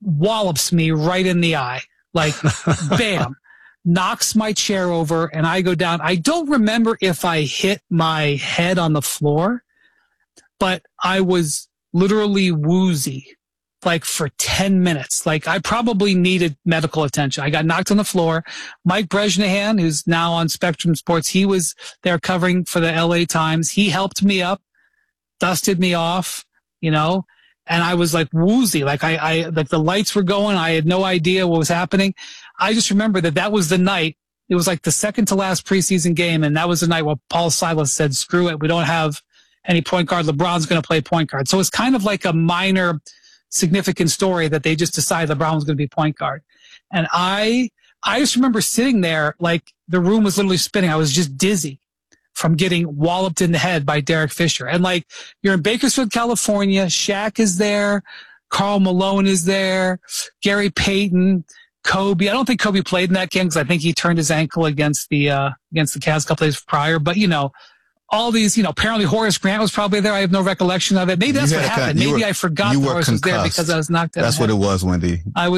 wallops me right in the eye. Like, bam, knocks my chair over, and I go down. I don't remember if I hit my head on the floor, but I was literally woozy, like for 10 minutes. Like, I probably needed medical attention. I got knocked on the floor. Mike Brezhnehan, who's now on Spectrum Sports, he was there covering for the LA Times. He helped me up, dusted me off, and I was like woozy. Like like the lights were going. I had no idea what was happening. I just remember that was the night. It was like the second to last preseason game. And that was the night where Paul Silas said, screw it. We don't have any point guard. LeBron's going to play point guard. So it's kind of like a minor significant story that they just decided LeBron was going to be point guard. And I just remember sitting there, like the room was literally spinning. I was just dizzy from getting walloped in the head by Derek Fisher. And like, you're in Bakersfield, California. Shaq is there. Karl Malone is there. Gary Payton, Kobe. I don't think Kobe played in that game because I think he turned his ankle against the Cavs a couple days prior. But, all these, apparently Horace Grant was probably there. I have no recollection of it. Maybe that's what happened. Maybe I forgot Horace was there because I was knocked out. That's what it was, Wendy.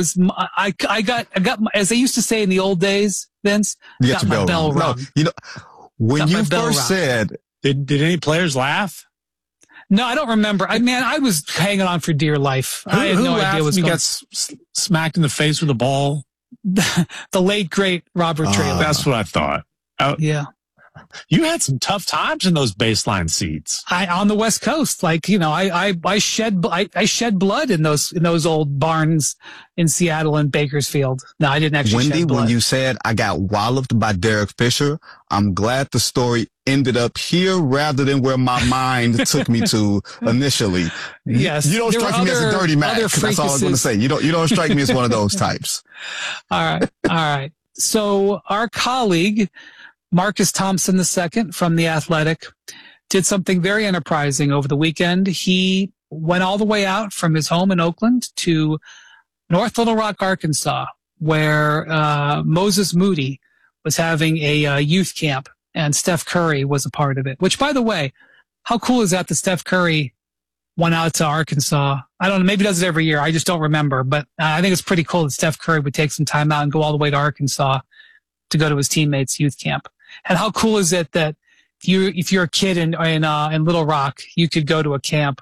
I got, as they used to say in the old days, Vince, you got my bell rung. No, when you first said, did any players laugh? No, I don't remember. I was hanging on for dear life. I had no idea what was going on. Got smacked in the face with a ball? The late, great Robert Traylor. That's what I thought. Yeah. You had some tough times in those baseline seats. On the West Coast, like, I shed blood in those old barns in Seattle and Bakersfield. No, I didn't actually Wendy, shed blood. When you said I got walloped by Derek Fisher, I'm glad the story ended up here rather than where my mind took me to initially. Yes. You don't strike me as a dirty Mac. That's all I was going to say. You don't strike me as one of those types. All right. So our colleague, Marcus Thompson II from The Athletic, did something very enterprising over the weekend. He went all the way out from his home in Oakland to North Little Rock, Arkansas, where Moses Moody was having a youth camp, and Steph Curry was a part of it. Which, by the way, how cool is that Steph Curry went out to Arkansas? I don't know, maybe he does it every year. I just don't remember. But I think it's pretty cool that Steph Curry would take some time out and go all the way to Arkansas to go to his teammates' youth camp. And how cool is it that if you're a kid in Little Rock, you could go to a camp,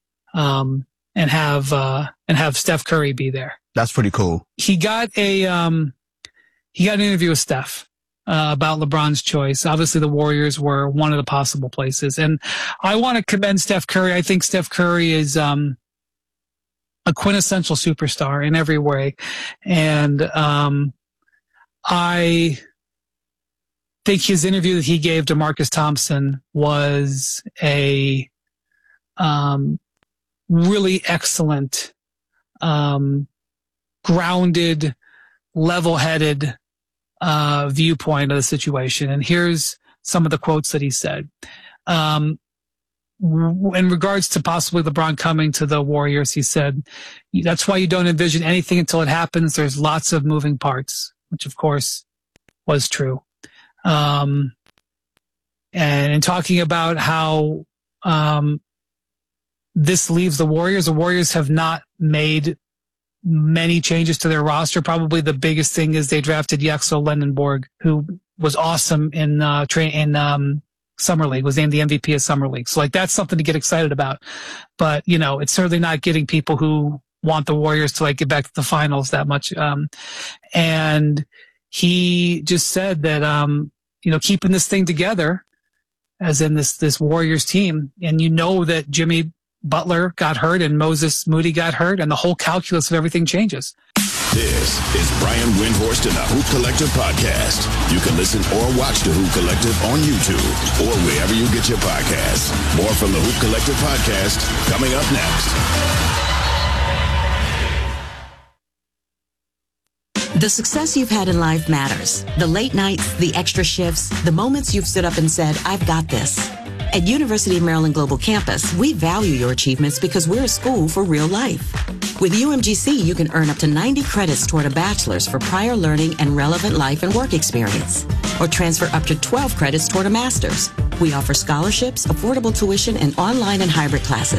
and have Steph Curry be there. That's pretty cool. He got an interview with Steph, about LeBron's choice. Obviously the Warriors were one of the possible places. And I want to commend Steph Curry. I think Steph Curry is, a quintessential superstar in every way. And, I think his interview that he gave to Marcus Thompson was a really excellent, grounded, level-headed viewpoint of the situation. And here's some of the quotes that he said. In regards to possibly LeBron coming to the Warriors, he said, that's why you don't envision anything until it happens. There's lots of moving parts, which of course was true. And in talking about how this leaves the Warriors have not made many changes to their roster. Probably the biggest thing is they drafted Yaxel Lendenborg, who was awesome in Summer League, was named the MVP of Summer League. So like that's something to get excited about. But it's certainly not getting people who want the Warriors to get back to the finals that much. And he just said that, keeping this thing together, as in this Warriors team, and that Jimmy Butler got hurt and Moses Moody got hurt, and the whole calculus of everything changes. This is Brian Windhorst and the Hoop Collective podcast. You can listen or watch the Hoop Collective on YouTube or wherever you get your podcasts. More from the Hoop Collective podcast coming up next. The success you've had in life matters. The late nights, the extra shifts, the moments you've stood up and said, I've got this. At University of Maryland Global Campus, we value your achievements because we're a school for real life. With UMGC, you can earn up to 90 credits toward a bachelor's for prior learning and relevant life and work experience, or transfer up to 12 credits toward a master's. We offer scholarships, affordable tuition, and online and hybrid classes.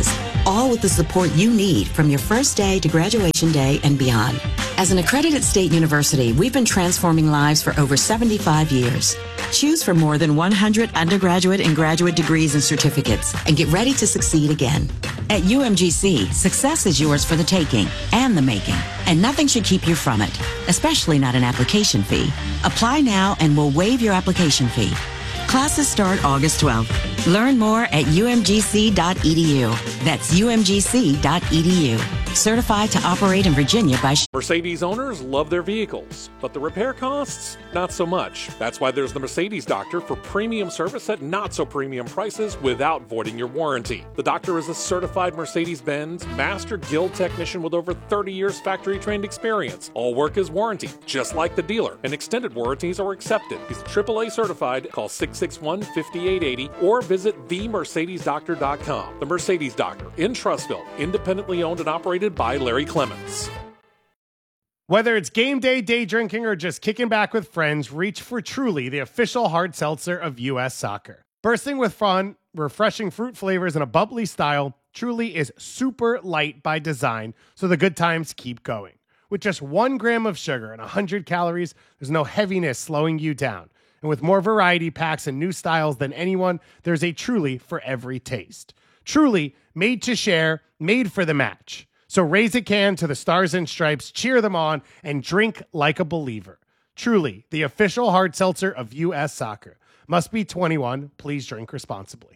all with the support you need from your first day to graduation day and beyond. As an accredited state university, we've been transforming lives for over 75 years. Choose from more than 100 undergraduate and graduate degrees and certificates and get ready to succeed again. At UMGC, success is yours for the taking and the making, and nothing should keep you from it, especially not an application fee. Apply now and we'll waive your application fee. Classes start August 12th. Learn more at umgc.edu. That's umgc.edu. Certified to operate in Virginia by Mercedes owners love their vehicles, but the repair costs, not so much. That's why there's the Mercedes Doctor for premium service at not so premium prices without voiding your warranty. The Doctor is a certified Mercedes-Benz Master Guild technician with over 30 years factory-trained experience. All work is warranted, just like the dealer, and extended warranties are accepted. He's AAA certified. Call 661-5880 or visit themercedesdoctor.com. The Mercedes Doctor in Trussville, independently owned and operated by Larry Clements. Whether it's game day, day drinking, or just kicking back with friends, reach for Truly, the official hard seltzer of U.S. Soccer. Bursting with fun, refreshing fruit flavors, and a bubbly style, Truly is super light by design, so the good times keep going. With just 1 gram of sugar and 100 calories, there's no heaviness slowing you down. And with more variety packs and new styles than anyone, there's a Truly for every taste. Truly, made to share, made for the match. So raise a can to the Stars and Stripes, cheer them on, and drink like a believer. Truly, the official hard seltzer of U.S. Soccer. Must be 21. Please drink responsibly.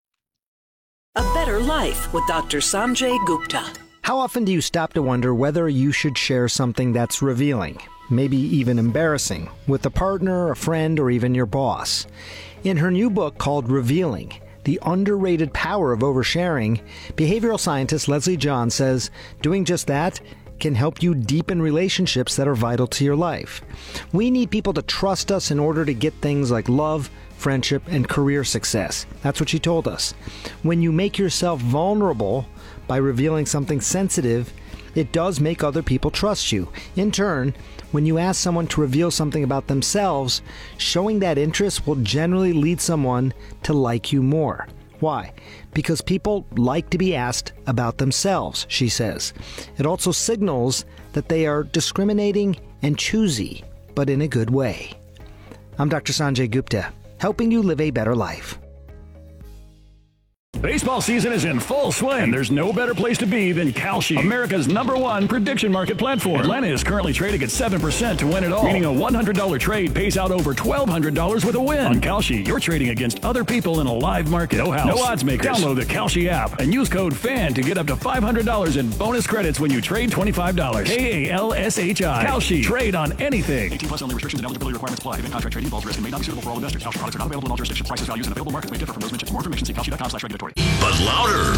A Better Life with Dr. Sanjay Gupta. How often do you stop to wonder whether you should share something that's revealing, maybe even embarrassing, with a partner, a friend, or even your boss? In her new book called Revealing, The Underrated Power of Oversharing, behavioral scientist Leslie John says doing just that can help you deepen relationships that are vital to your life. We need people to trust us in order to get things like love, friendship, and career success. That's what she told us. When you make yourself vulnerable by revealing something sensitive, it does make other people trust you. In turn, when you ask someone to reveal something about themselves, showing that interest will generally lead someone to like you more. Why? Because people like to be asked about themselves, she says. It also signals that they are discriminating and choosy, but in a good way. I'm Dr. Sanjay Gupta, helping you live a better life. Baseball season is in full swing, and there's no better place to be than Kalshi, America's #1 prediction market platform. Atlanta is currently trading at 7% to win it all, meaning a $100 trade pays out over $1,200 with a win. On Kalshi, you're trading against other people in a live market. No house, no odds makers. Download the Kalshi app and use code FAN to get up to $500 in bonus credits when you trade $25. KALSHI. Kalshi. Trade on anything. 18 plus only. Restrictions and eligibility requirements apply. Event contract trading involves risk and may not be suitable for all investors. Kalshi products are not available in all jurisdictions. Prices, values, and available markets may differ from those mentioned. For more information, see kalshi.com/regulatory. But louder.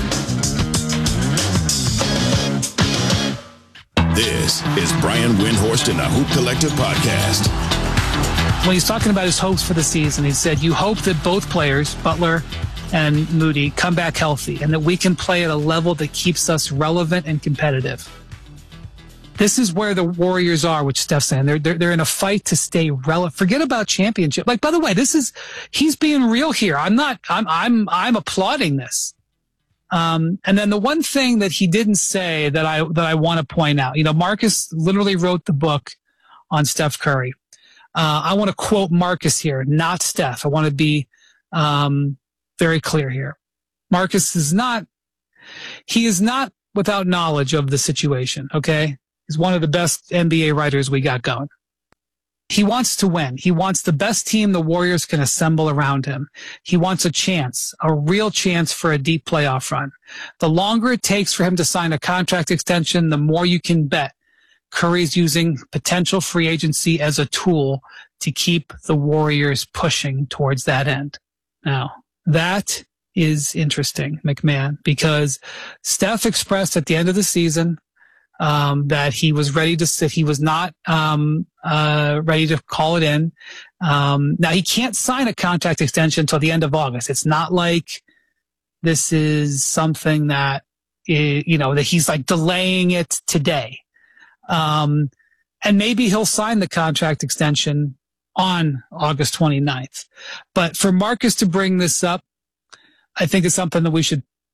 This is Brian Windhorst in the Hoop Collective podcast. When he's talking about his hopes for the season, he said, you hope that both players, Butler and Moody, come back healthy and that we can play at a level that keeps us relevant and competitive. This is where the Warriors are, which Steph's saying. They're in a fight to stay relevant. Forget about championship. Like, by the way, he's being real here. I'm applauding this. And then the one thing that he didn't say that I want to point out, Marcus literally wrote the book on Steph Curry. I want to quote Marcus here, not Steph. I want to be, very clear here. Marcus is not without knowledge of the situation. Okay. He's one of the best NBA writers we got going. He wants to win. He wants the best team the Warriors can assemble around him. He wants a real chance for a deep playoff run. The longer it takes for him to sign a contract extension, the more you can bet Curry's using potential free agency as a tool to keep the Warriors pushing towards that end. Now, that is interesting, McMahon, because Steph expressed at the end of the season that he was ready to sit. He was not ready to call it in. Now, he can't sign a contract extension until the end of August. It's not like this is something that, that he's like delaying it today. And maybe he'll sign the contract extension on August 29th. But for Marcus to bring this up, I think it's something that we should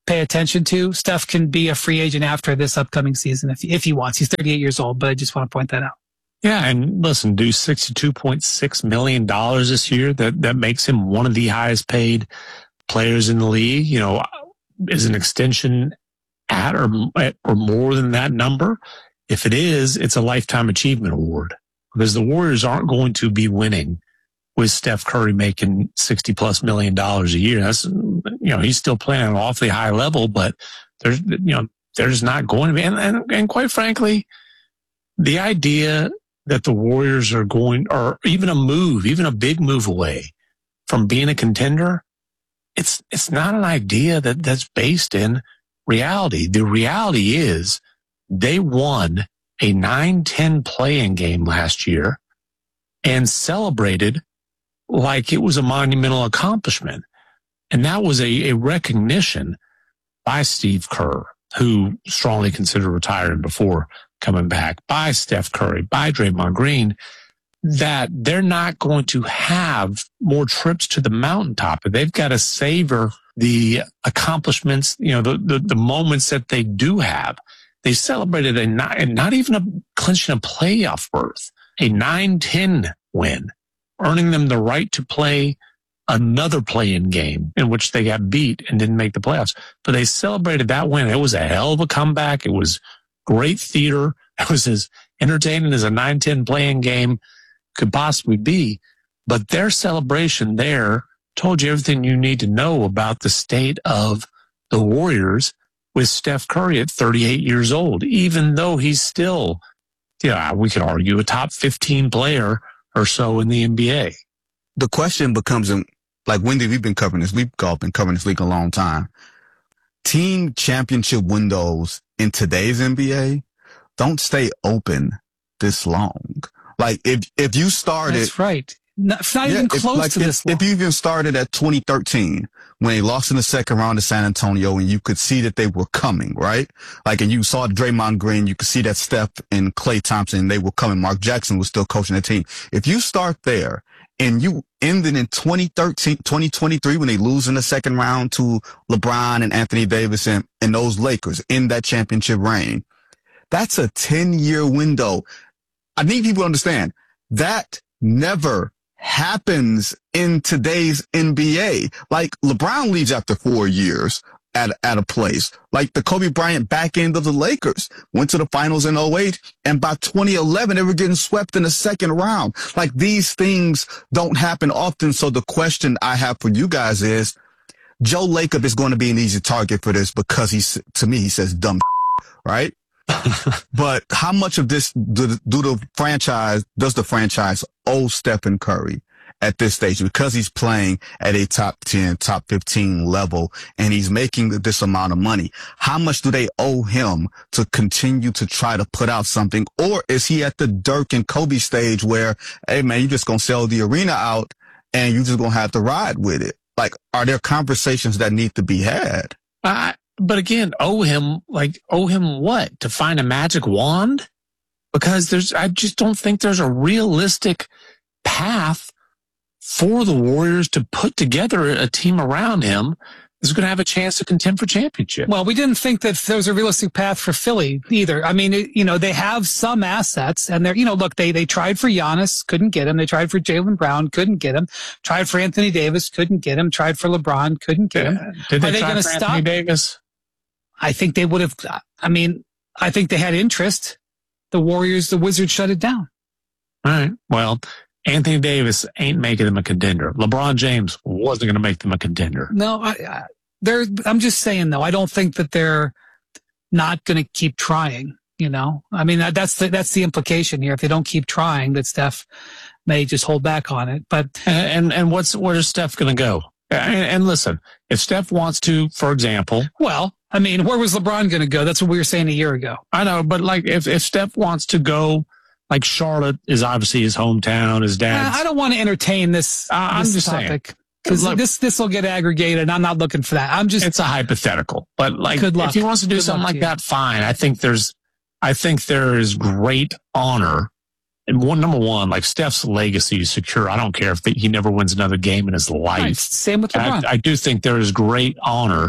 pay attention to. Steph can be a free agent after this upcoming season if he wants. He's 38 years old, but I just want to point that out. Yeah, and listen, do $62.6 million this year. That makes him one of the highest paid players in the league. You know, is an extension at or more than that number? If it is, it's a lifetime achievement award, because the Warriors aren't going to be winning with Steph Curry making $60+ million a year. That's, you know, he's still playing at an awfully high level, but there's not going to be. And quite frankly, the idea that the Warriors are going, or even a big move away from being a contender, it's not an idea that's based in reality. The reality is they won a 9-10 play-in game last year and celebrated like it was a monumental accomplishment. And that was a recognition by Steve Kerr, who strongly considered retiring before coming back, by Steph Curry, by Draymond Green, that they're not going to have more trips to the mountaintop. They've got to savor the accomplishments, you know, the moments that they do have. They celebrated not even clinching a playoff berth, a 9-10 win, earning them the right to play another play-in game in which they got beat and didn't make the playoffs. But they celebrated that win. It was a hell of a comeback. It was great theater. It was as entertaining as a 9-10 play-in game could possibly be. But their celebration there told you everything you need to know about the state of the Warriors with Steph Curry at 38 years old, even though he's still, we could argue, a top 15 player or so in the NBA. The question becomes, like, Wendy, we've been covering this. We've all been covering this league a long time. Team championship windows in today's NBA don't stay open this long. Like, if you started... That's right. Not even close to this long. If you even started at 2013, when they lost in the second round to San Antonio, and you could see that they were coming, right? Like, and you saw Draymond Green, you could see that Steph and Klay Thompson, they were coming. Mark Jackson was still coaching the team. If you start there and you ended in 2023 when they lose in the second round to LeBron and Anthony Davis and those Lakers in that championship reign, that's a 10-year window. I need people to understand that never happens in today's NBA. Like, LeBron leaves after 4 years at a place. Like the Kobe Bryant back end of the Lakers went to the finals in 2008, and by 2011 they were getting swept in the second round. Like, these things don't happen often. So the question I have for you guys is, Joe Lacob is going to be an easy target for this because to me he says dumb right? But how much of this does the franchise owe Stephen Curry at this stage, because he's playing at a top 10, top 15 level and he's making this amount of money? How much do they owe him to continue to try to put out something? Or is he at the Dirk and Kobe stage where, hey man, you just gonna sell the arena out and you just gonna have to ride with it? Like, are there conversations that need to be had? But again, owe him what? To find a magic wand? Because I just don't think there's a realistic path for the Warriors to put together a team around him that's going to have a chance to contend for championship. Well, we didn't think that there was a realistic path for Philly either. I mean, they have some assets, and they're, look, they tried for Giannis, couldn't get him. They tried for Jaylen Brown, couldn't get him. Tried for Anthony Davis, couldn't get him. Tried for LeBron, couldn't get him. Did they try for Anthony Davis? I think they would have. I mean, I think they had interest. The Wizards shut it down. All right. Well, Anthony Davis ain't making them a contender. LeBron James wasn't going to make them a contender. No, I'm just saying, though, I don't think that they're not going to keep trying. I mean, that's the implication here. If they don't keep trying, that Steph may just hold back on it. But and where's Steph going to go? And listen, if Steph wants to, for example, well, I mean, where was LeBron going to go? That's what we were saying a year ago. I know, but like if Steph wants to go, like Charlotte is obviously his hometown, his dad's. I don't want to entertain this. I'm just topic because this will get aggregated. And I'm not looking for that. It's a hypothetical, but like if he wants to do something like that, fine. I think there is great honor. And number one, like Steph's legacy is secure. I don't care if he never wins another game in his life. Right, same with LeBron. I do think there is great honor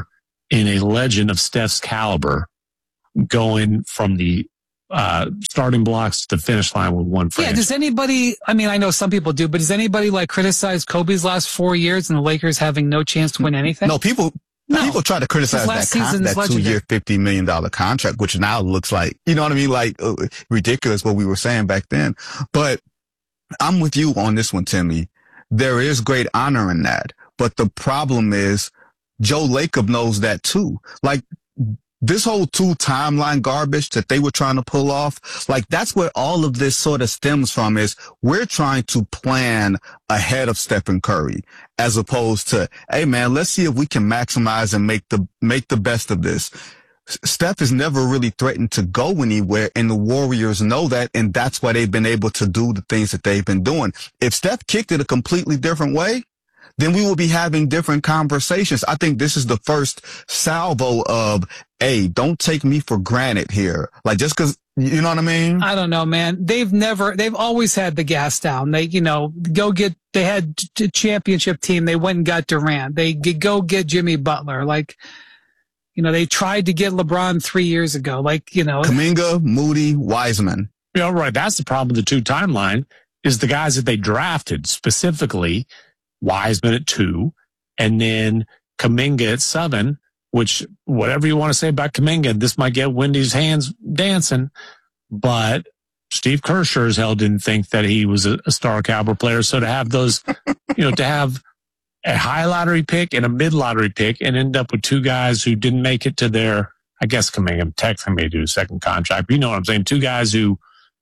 in a legend of Steph's caliber going from the starting blocks to the finish line with one franchise. Yeah, does anybody, I mean, I know some people do, but does anybody like criticize Kobe's last 4 years and the Lakers having no chance to win anything? No, people try to criticize that 2-year, $50 million contract, which now looks like, you know what I mean? Like ridiculous what we were saying back then. But I'm with you on this one, Timmy. There is great honor in that. But the problem is Joe Lacob knows that too. Like, this whole 2 timeline garbage that they were trying to pull off, like that's where all of this sort of stems from, is we're trying to plan ahead of Stephen Curry as opposed to, hey man, let's see if we can maximize and make the best of this. Steph has never really threatened to go anywhere, and the Warriors know that, and that's why they've been able to do the things that they've been doing. If Steph kicked it a completely different way, then we will be having different conversations. I think this is the first salvo of, hey, don't take me for granted here. Like, just because, you know what I mean? I don't know, man. They've always had the gas down. They, they had a championship team. They went and got Durant. They go get Jimmy Butler. Like, they tried to get LeBron 3 years ago. Like, Kuminga, Moody, Wiseman. Yeah, right. That's the problem with the 2 timeline is the guys that they drafted, specifically Wiseman at 2, and then Kuminga at 7, which whatever you want to say about Kuminga, this might get Wendy's hands dancing, but Steve Kerr sure as hell didn't think that he was a star caliber player. So to have those, to have a high lottery pick and a mid lottery pick and end up with 2 guys who didn't make it to their, I guess Kuminga technically may do a second contract, but you know what I'm saying? 2 guys who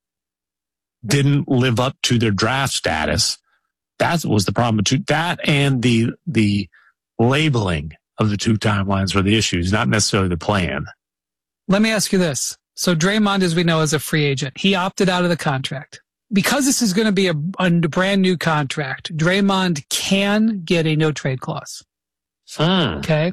didn't live up to their draft status. That was the problem. That and the labeling of the 2 timelines were the issues, not necessarily the plan. Let me ask you this. So Draymond, as we know, is a free agent. He opted out of the contract. Because this is going to be a brand new contract, Draymond can get a no trade clause. Okay.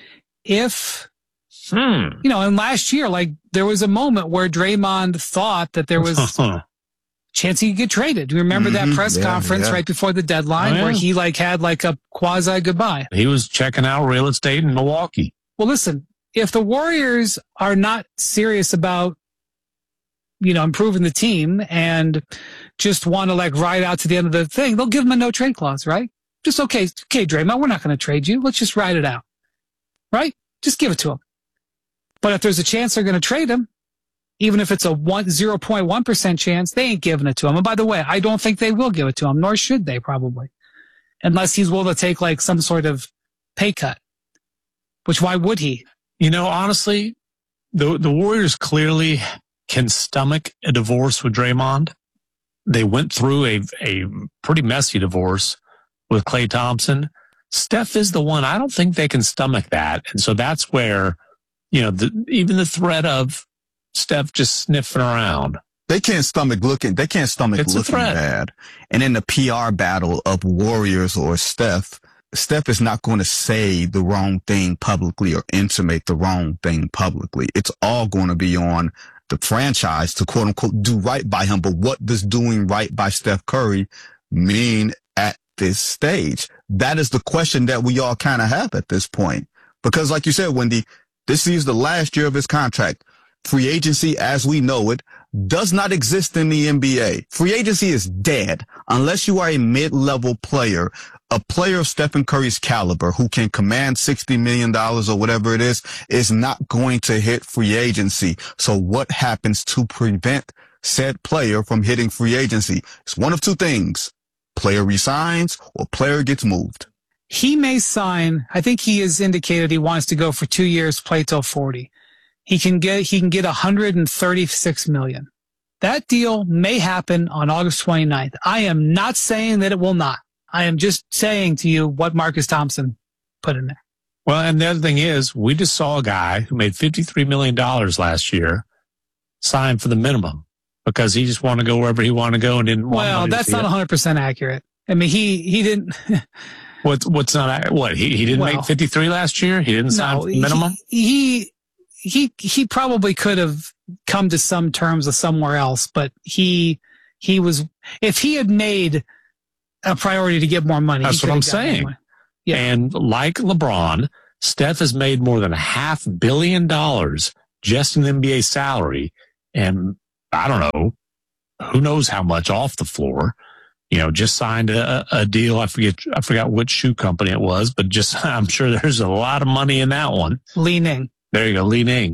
If, and last year, like there was a moment where Draymond thought that there was chance he could get traded. Do you remember that press conference right before the deadline where he had a quasi goodbye? He was checking out real estate in Milwaukee. Well, listen, if the Warriors are not serious about, improving the team and just want to ride out to the end of the thing, they'll give him a no trade clause, right? Just okay, Draymond, we're not going to trade you. Let's just ride it out, right? Just give it to him. But if there's a chance they're going to trade him, even if it's a 0.1% chance, they ain't giving it to him. And by the way, I don't think they will give it to him, nor should they probably, unless he's willing to take some sort of pay cut. Which why would he? Honestly, the Warriors clearly can stomach a divorce with Draymond. They went through a pretty messy divorce with Klay Thompson. Steph is the one. I don't think they can stomach that. And so that's where, even the threat of Steph just sniffing around. They can't stomach looking bad. And in the PR battle of Warriors or Steph is not going to say the wrong thing publicly or intimate the wrong thing publicly. It's all going to be on the franchise to quote unquote do right by him. But what does doing right by Steph Curry mean at this stage? That is the question that we all kind of have at this point. Because like you said, Wendy, this is the last year of his contract. Free agency, as we know it, does not exist in the NBA. Free agency is dead unless you are a mid-level player, a player of Stephen Curry's caliber who can command $60 million or whatever it is not going to hit free agency. So what happens to prevent said player from hitting free agency? It's one of 2 things. Player resigns or player gets moved. He may sign. I think he has indicated he wants to go for 2 years, play till 40. He can get $136 million. That deal may happen on August 29th. I am not saying that it will not. I am just saying to you what Marcus Thompson put in there. Well, and the other thing is, we just saw a guy who made $53 million last year sign for the minimum because he just wanted to go wherever he wanted to go and didn't want to. Well, that's not 100% accurate. I mean, he didn't. What's not what he didn't make 53 last year? He didn't sign for the minimum. He probably could have come to some terms with somewhere else, but he was, if he had made a priority to get more money. That's what I'm saying. Yeah. And like LeBron, Steph has made more than $500 million just in the NBA salary. And I don't know, who knows how much off the floor. Just signed a deal. I forgot which shoe company it was, but I'm sure there's a lot of money in that one. Li Ning. There you go, Li Ning.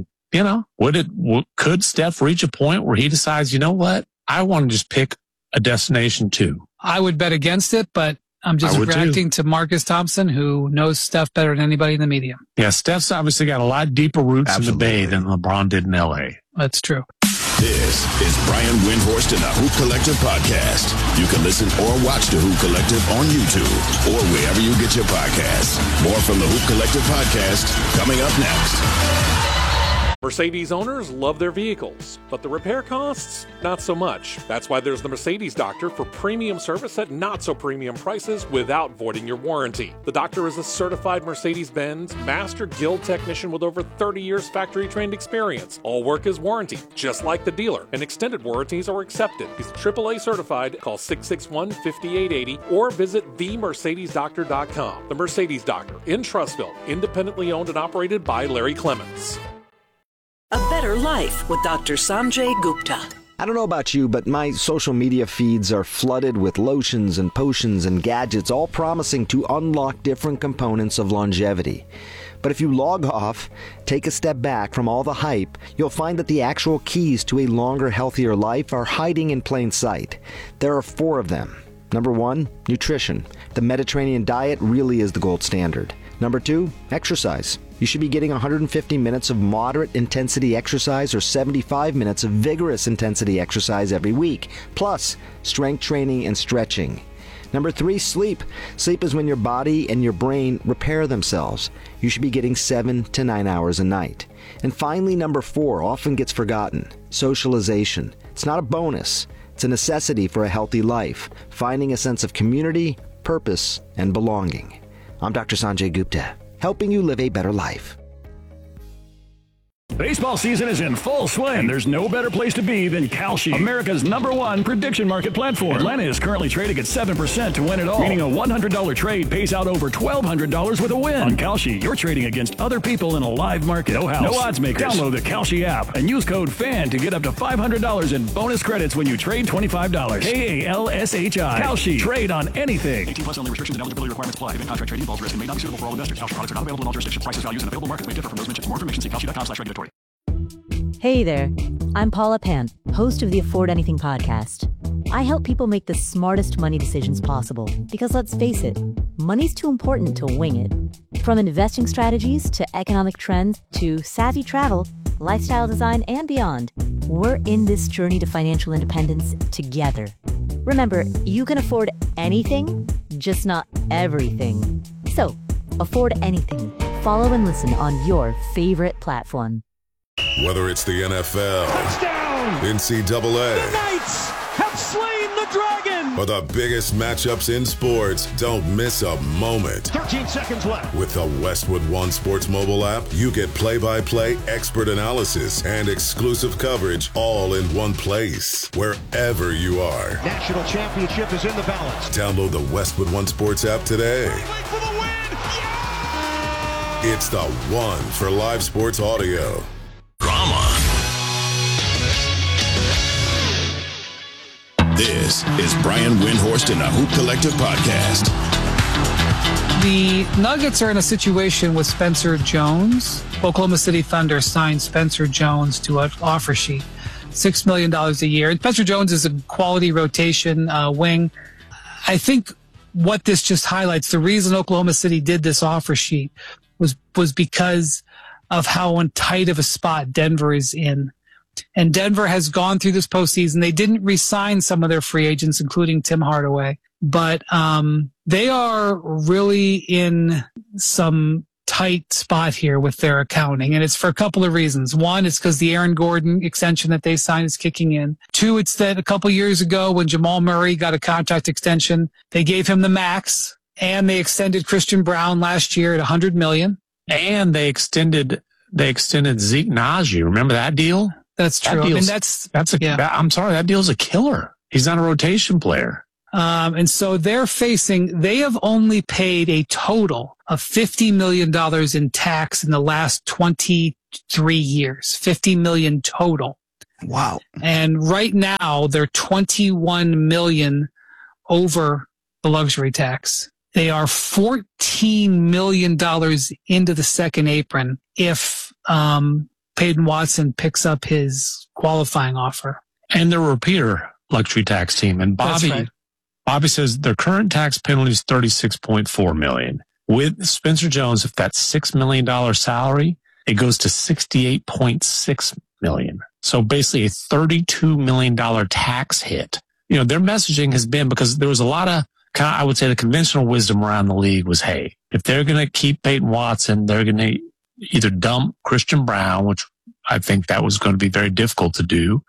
Could Steph reach a point where he decides, you know what? I want to just pick a destination too. I would bet against it, but I'm just reacting to Marcus Thompson, who knows Steph better than anybody in the media. Yeah, Steph's obviously got a lot deeper roots in the Bay than LeBron did in L.A. That's true. This is Brian Windhorst and the Hoop Collective podcast. You can listen or watch the Hoop Collective on YouTube or wherever you get your podcasts. More from the Hoop Collective podcast coming up next. Mercedes owners love their vehicles, but the repair costs, not so much. That's why there's the Mercedes Doctor for premium service at not so premium prices without voiding your warranty. The Doctor is a certified Mercedes-Benz Master Guild technician with over 30 years factory trained experience. All work is warranty, just like the dealer, and extended warranties are accepted. He's AAA certified. Call 661-5880 or visit themercedesdoctor.com. The Mercedes Doctor in Trussville, independently owned and operated by Larry Clements. A Better Life with Dr. Sanjay Gupta. I don't know about you, but my social media feeds are flooded with lotions and potions and gadgets, all promising to unlock different components of longevity. But if you log off, take a step back from all the hype, you'll find that the actual keys to a longer, healthier life are hiding in plain sight. There are 4 of them. Number 1, nutrition. The Mediterranean diet really is the gold standard. Number 2, exercise. You should be getting 150 minutes of moderate intensity exercise or 75 minutes of vigorous intensity exercise every week, plus strength training and stretching. Number 3, sleep. Sleep is when your body and your brain repair themselves. You should be getting 7 to 9 hours a night. And finally, number 4 often gets forgotten. Socialization. It's not a bonus. It's a necessity for a healthy life, finding a sense of community, purpose, and belonging. I'm Dr. Sanjay Gupta, helping you live a better life. Baseball season is in full swing. There's no better place to be than Kalshi, America's #1 prediction market platform. Atlanta is currently trading at 7% to win it all, meaning a $100 trade pays out over $1,200 with a win. On Kalshi, you're trading against other people in a live market. No house, no odds makers. Download the Kalshi app and use code FAN to get up to $500 in bonus credits when you trade $25. KALSHI. Kalshi. Trade on anything. 18 plus only. Restrictions and eligibility requirements apply. Event contract trading involves risk and may not be suitable for all investors. Kalshi products are not available in all jurisdictions. Prices, values, and available markets may differ from those mentioned. For more information, see kalshi.com/regulatory. Hey there, I'm Paula Pant, host of the Afford Anything podcast. I help people make the smartest money decisions possible because let's face it, money's too important to wing it. From investing strategies to economic trends to savvy travel, lifestyle design, and beyond, we're in this journey to financial independence together. Remember, you can afford anything, just not everything. So, afford anything. Follow and listen on your favorite platform. Whether it's the NFL, touchdown, NCAA, the Knights have slain the dragon, or the biggest matchups in sports, don't miss a moment. 13 seconds left. With the Westwood One Sports mobile app, you get play-by-play expert analysis and exclusive coverage all in one place, wherever you are. National championship is in the balance. Download the Westwood One Sports app today. For the win. Yeah! It's the one for live sports audio. This is Brian Windhorst and the Hoop Collective podcast. The Nuggets are in a situation with Spencer Jones. Oklahoma City Thunder signed Spencer Jones to an offer sheet, $6 million a year. Spencer Jones is a quality rotation wing. I think what this just highlights, the reason Oklahoma City did this offer sheet was because of how tight of a spot Denver is in. And Denver has gone through this postseason. They didn't re-sign some of their free agents, including Tim Hardaway. But they are really in some tight spot here with their accounting. And it's for a couple of reasons. One, it's because the Aaron Gordon extension that they signed is kicking in. Two, it's that a couple years ago when Jamal Murray got a contract extension, they gave him the max. And they extended Christian Brown last year at $100 million. And they extended Zeke Naji. Remember that deal? That's true. I'm sorry, that deal's a killer. He's not a rotation player. And so they have only paid a total of $50 million in tax in the last 23 years, 50 million total. Wow. And right now they're 21 million over the luxury tax. They are $14 million into the second apron if Peyton Watson picks up his qualifying offer. And they're a repeater luxury tax team. And Bobby says their current tax penalty is $36.4 million. With Spencer Jones, if that's $6 million salary, it goes to $68.6 million. So basically a $32 million tax hit. You know, their messaging has been, because there was a lot of, I would say the conventional wisdom around the league was, hey, if they're going to keep Peyton Watson, they're going to either dump Christian Brown, which I think that was going to be very difficult to do,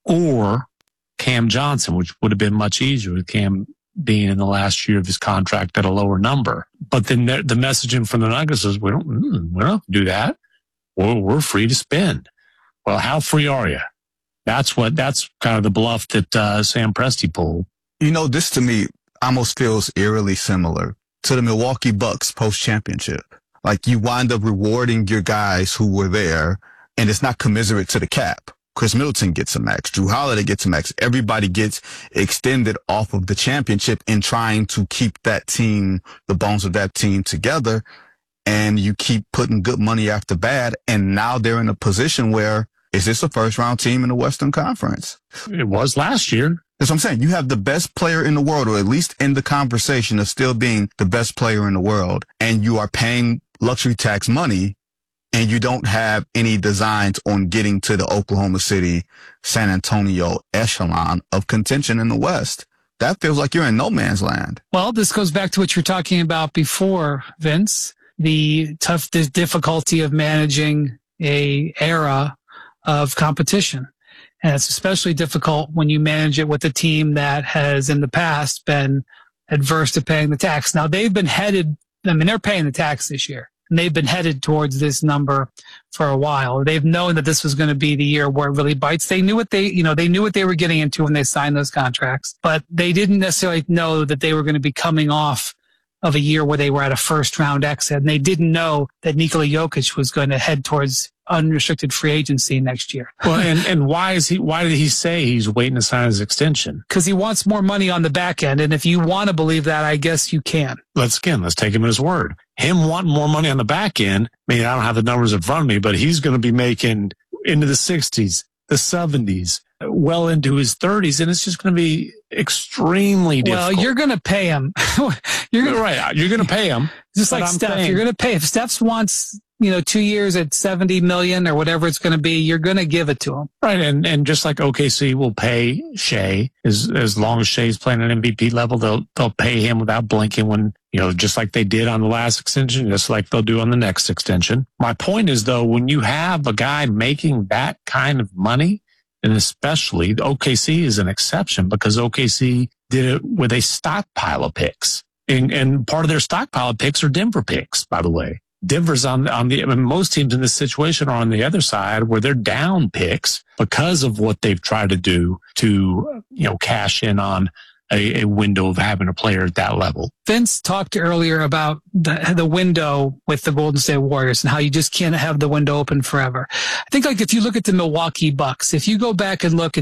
or Cam Johnson, which would have been much easier with Cam being in the last year of his contract at a lower number. But then the messaging from the Nuggets is, we don't do that. We're free to spend. Well, how free are you? That's kind of the bluff that Sam Presti pulled. You know, this to me almost feels eerily similar to the Milwaukee Bucks post-championship. Like, you wind up rewarding your guys who were there, and it's not commiserate to the cap. Chris Middleton gets a max. Drew Holiday gets a max. Everybody gets extended off of the championship in trying to keep that team, the bones of that team together. And you keep putting good money after bad. And now they're in a position where, is this a first round team in the Western Conference? It was last year. That's what I'm saying. You have the best player in the world, or at least in the conversation of still being the best player in the world. And you are paying luxury tax money, and you don't have any designs on getting to the Oklahoma City, San Antonio echelon of contention in the West. That feels like you're in no man's land. Well, this goes back to what you were talking about before, Vince, the difficulty of managing a era of competition. And it's especially difficult when you manage it with a team that has in the past been adverse to paying the tax. Now, they've been they're paying the tax this year. And they've been headed towards this number for a while. They've known that this was going to be the year where it really bites. They knew what they were getting into when they signed those contracts, but they didn't necessarily know that they were going to be coming off of a year where they were at a first round exit. And they didn't know that Nikola Jokic was going to head towards unrestricted free agency next year. Well, and why did he say he's waiting to sign his extension? Because he wants more money on the back end. And if you want to believe that, I guess you can. Let's take him at his word. Him wanting more money on the back end. I mean, I don't have the numbers in front of me, but he's going to be making into the 60s, the 70s, well into his 30s. And it's just going to be extremely difficult. Well, you're going to pay him. You're right. You're going to pay him. Just like Steph, you're going to pay. If Steph wants, 2 years at 70 million or whatever it's going to be, you're going to give it to him. Right. And just like OKC will pay Shea, as long as Shea's playing at MVP level, they'll pay him without blinking when, just like they did on the last extension, just like they'll do on the next extension. My point is, though, when you have a guy making that kind of money, and especially OKC is an exception because OKC did it with a stockpile of picks. And part of their stockpile of picks are Denver picks, by the way. Denver's most teams in this situation are on the other side where they're down picks because of what they've tried to do to, cash in on a window of having a player at that level. Vince talked earlier about the window with the Golden State Warriors and how you just can't have the window open forever. I think if you look at the Milwaukee Bucks, if you go back and look in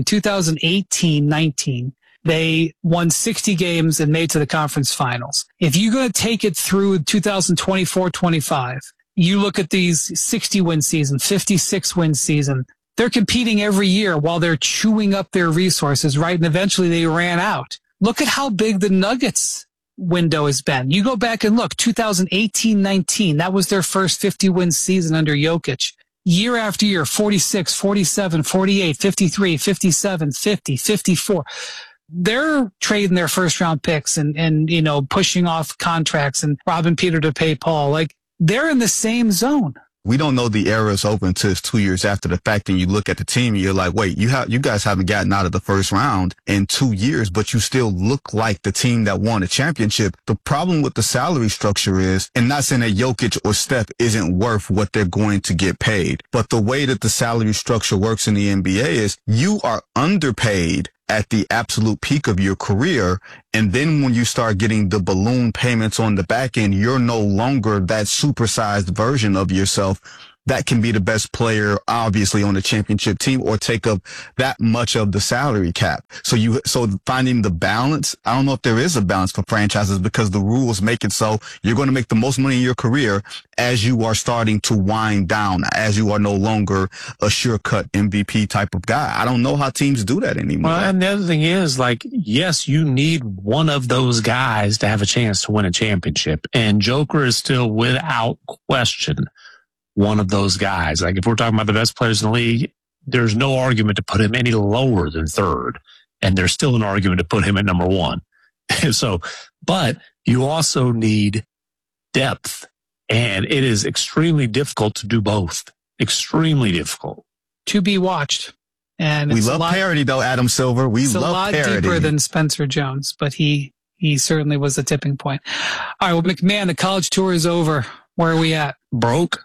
2018-19, they won 60 games and made to the conference finals. If you're going to take it through 2024-25, you look at these 60-win season, 56-win season, they're competing every year while they're chewing up their resources, right? And eventually they ran out. Look at how big the Nuggets window has been. You go back and look, 2018-19, that was their first 50-win season under Jokic. Year after year, 46, 47, 48, 53, 57, 50, 54. They're trading their first round picks and pushing off contracts and robbing Peter to pay Paul. They're in the same zone. We don't know the era is open until it's 2 years after the fact, and you look at the team and you're like, wait, you guys haven't gotten out of the first round in 2 years, but you still look like the team that won a championship. The problem with the salary structure is, and not saying that Jokic or Steph isn't worth what they're going to get paid, but the way that the salary structure works in the NBA is you are underpaid at the absolute peak of your career. And then when you start getting the balloon payments on the back end, you're no longer that supersized version of yourself that can be the best player, obviously, on the championship team or take up that much of the salary cap. So finding the balance, I don't know if there is a balance for franchises because the rules make it so you're going to make the most money in your career as you are starting to wind down, as you are no longer a sure-cut MVP type of guy. I don't know how teams do that anymore. Well, and the other thing is, like, yes, you need one of those guys to have a chance to win a championship. And Joker is still, without question, one of those guys. Like, if we're talking about the best players in the league, there's no argument to put him any lower than third. And there's still an argument to put him at number one. But you also need depth. And it is extremely difficult to do both. Extremely difficult. To be watched. And we love parody, though, Adam Silver. We love parody. It's a lot deeper than Spencer Jones, but he certainly was a tipping point. All right, well, McMahon, the college tour is over. Where are we at? Broke.